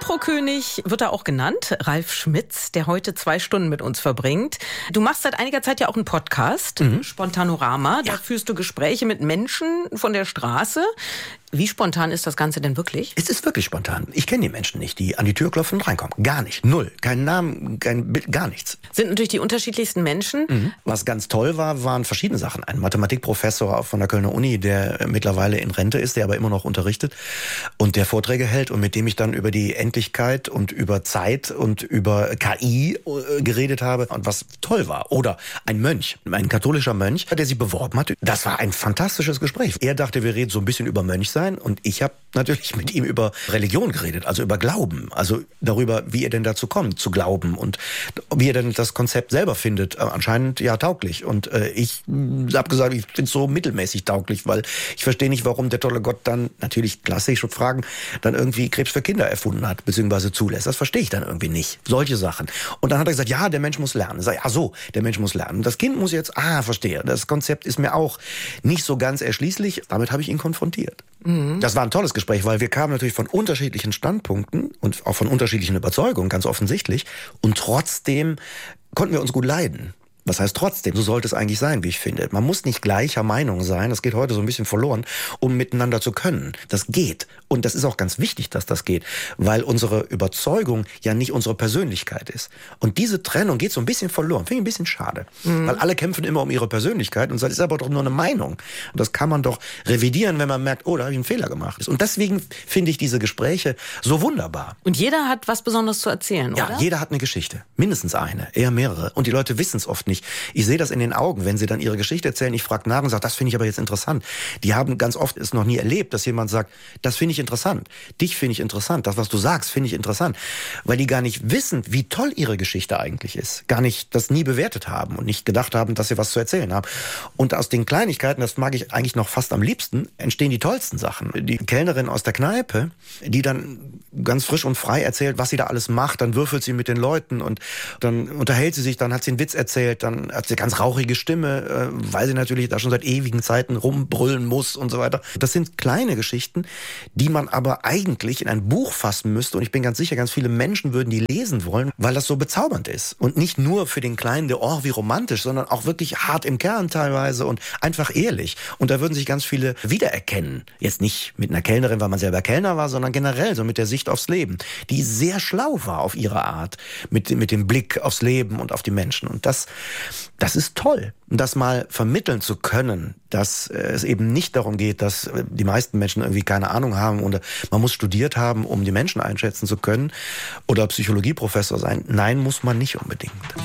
Introkönig wird er auch genannt, Ralf Schmitz, der heute 2 Stunden mit uns verbringt. Du machst seit einiger Zeit ja auch einen Podcast, Spontanorama. Da führst du Gespräche mit Menschen von der Straße. Wie spontan ist das Ganze denn wirklich? Es ist wirklich spontan. Ich kenne die Menschen nicht, die an die Tür klopfen und reinkommen. Gar nicht. Null. Kein Namen, kein Bild, gar nichts. Sind natürlich die unterschiedlichsten Menschen. Was ganz toll war, waren verschiedene Sachen. Ein Mathematikprofessor von der Kölner Uni, der mittlerweile in Rente ist, der aber immer noch unterrichtet und der Vorträge hält und mit dem ich dann über die Endlichkeit und über Zeit und über KI geredet habe und was toll war. Oder ein Mönch, ein katholischer Mönch, der sich beworben hat. Das war ein fantastisches Gespräch. Er dachte, wir reden so ein bisschen über Mönchsein und ich habe natürlich mit ihm über Religion geredet, also über Glauben, also darüber, wie er denn dazu kommt, zu glauben und wie er denn das Konzept selber findet. Anscheinend ja tauglich. Und ich habe gesagt, ich finde es so mittelmäßig tauglich, weil ich verstehe nicht, warum der tolle Gott dann, natürlich klassische Fragen, dann irgendwie Krebs für Kinder erfunden hat, beziehungsweise zulässt. Das verstehe ich dann irgendwie nicht. Solche Sachen. Und dann hat er gesagt, ja, der Mensch muss lernen. Ich sage, ja so, der Mensch muss lernen. Das Kind muss jetzt, verstehe. Das Konzept ist mir auch nicht so ganz erschließlich. Damit habe ich ihn konfrontiert. Das war ein tolles Gespräch, weil wir kamen natürlich von unterschiedlichen Standpunkten und auch von unterschiedlichen Überzeugungen, ganz offensichtlich. Und trotzdem konnten wir uns gut leiden. Was heißt trotzdem? So sollte es eigentlich sein, wie ich finde. Man muss nicht gleicher Meinung sein, das geht heute so ein bisschen verloren, um miteinander zu können. Das geht. Und das ist auch ganz wichtig, dass das geht, weil unsere Überzeugung ja nicht unsere Persönlichkeit ist. Und diese Trennung geht so ein bisschen verloren. Finde ich ein bisschen schade. Weil alle kämpfen immer um ihre Persönlichkeit und das ist aber doch nur eine Meinung. Und das kann man doch revidieren, wenn man merkt, da habe ich einen Fehler gemacht. Und deswegen finde ich diese Gespräche so wunderbar. Und jeder hat was Besonderes zu erzählen, oder? Ja, jeder hat eine Geschichte. Mindestens eine, eher mehrere. Und die Leute wissen es oft nicht. Ich sehe das in den Augen, wenn sie dann ihre Geschichte erzählen. Ich frage nach und sage, das finde ich aber jetzt interessant. Die haben ganz oft es noch nie erlebt, dass jemand sagt, das finde ich interessant. Dich finde ich interessant. Das, was du sagst, finde ich interessant. Weil die gar nicht wissen, wie toll ihre Geschichte eigentlich ist. Gar nicht das nie bewertet haben und nicht gedacht haben, dass sie was zu erzählen haben. Und aus den Kleinigkeiten, das mag ich eigentlich noch fast am liebsten, entstehen die tollsten Sachen. Die Kellnerin aus der Kneipe, die dann ganz frisch und frei erzählt, was sie da alles macht, dann würfelt sie mit den Leuten und dann unterhält sie sich, dann hat sie einen Witz erzählt, dann hat sie eine ganz rauchige Stimme, weil sie natürlich da schon seit ewigen Zeiten rumbrüllen muss und so weiter. Das sind kleine Geschichten, die man aber eigentlich in ein Buch fassen müsste und ich bin ganz sicher, ganz viele Menschen würden die lesen wollen, weil das so bezaubernd ist. Und nicht nur für den Kleinen, der wie romantisch, sondern auch wirklich hart im Kern teilweise und einfach ehrlich. Und da würden sich ganz viele wiedererkennen. Jetzt nicht mit einer Kellnerin, weil man selber Kellner war, sondern generell so mit der Sicht aufs Leben, die sehr schlau war auf ihre Art, mit dem Blick aufs Leben und auf die Menschen. Und das ist toll. Und das mal vermitteln zu können, dass es eben nicht darum geht, dass die meisten Menschen irgendwie keine Ahnung haben oder man muss studiert haben, um die Menschen einschätzen zu können oder Psychologieprofessor sein. Nein, muss man nicht unbedingt.